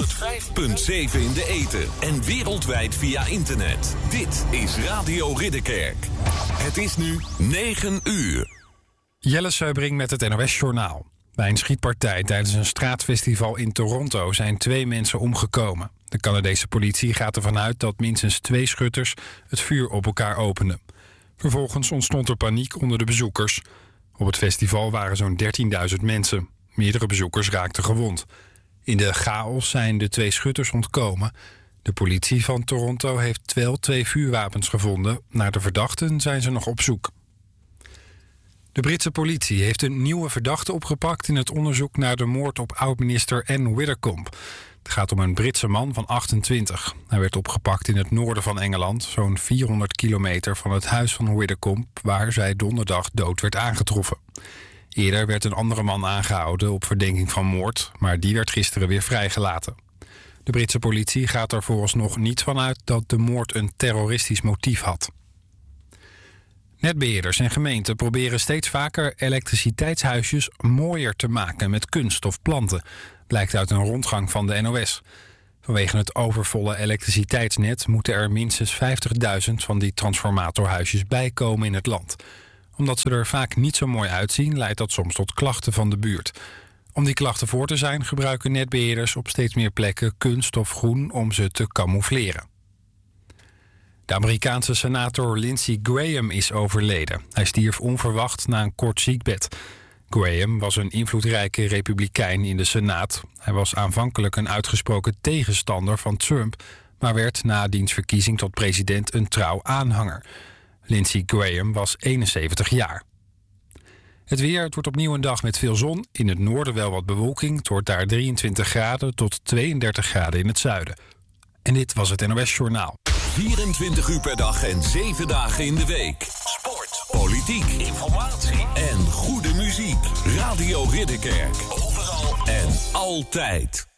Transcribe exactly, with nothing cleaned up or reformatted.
honderdvijf komma zeven in de ether en wereldwijd via internet. Dit is Radio Ridderkerk. Het is nu negen uur. Jelle Seubring met het N O S-journaal. Bij een schietpartij tijdens een straatfestival in Toronto zijn twee mensen omgekomen. De Canadese politie gaat ervan uit dat minstens twee schutters het vuur op elkaar openden. Vervolgens ontstond er paniek onder de bezoekers. Op het festival waren zo'n dertienduizend mensen. Meerdere bezoekers raakten gewond. In de chaos zijn de twee schutters ontkomen. De politie van Toronto heeft wel twee vuurwapens gevonden. Naar de verdachten zijn ze nog op zoek. De Britse politie heeft een nieuwe verdachte opgepakt in het onderzoek naar de moord op oud-minister Anne Widdecombe. Het gaat om een Britse man van achtentwintig. Hij werd opgepakt in het noorden van Engeland, zo'n vierhonderd kilometer van het huis van Widdecombe, waar zij donderdag dood werd aangetroffen. Eerder werd een andere man aangehouden op verdenking van moord, maar die werd gisteren weer vrijgelaten. De Britse politie gaat er vooralsnog niet van uit dat de moord een terroristisch motief had. Netbeheerders en gemeenten proberen steeds vaker elektriciteitshuisjes mooier te maken met kunst of planten, blijkt uit een rondgang van de N O S. Vanwege het overvolle elektriciteitsnet moeten er minstens vijftigduizend van die transformatorhuisjes bijkomen in het land. Omdat ze er vaak niet zo mooi uitzien, leidt dat soms tot klachten van de buurt. Om die klachten voor te zijn, gebruiken netbeheerders op steeds meer plekken kunst of groen om ze te camoufleren. De Amerikaanse senator Lindsey Graham is overleden. Hij stierf onverwacht na een kort ziekbed. Graham was een invloedrijke republikein in de Senaat. Hij was aanvankelijk een uitgesproken tegenstander van Trump, maar werd na diens verkiezing tot president een trouw aanhanger. Lindsey Graham was eenenzeventig jaar. Het weer, het wordt opnieuw een dag met veel zon. In het noorden wel wat bewolking. Het wordt daar drieëntwintig graden tot tweeëndertig graden in het zuiden. En dit was het N O S-journaal. vierentwintig uur per dag en zeven dagen in de week. Sport, politiek, informatie en goede muziek. Radio Ridderkerk. Overal en altijd.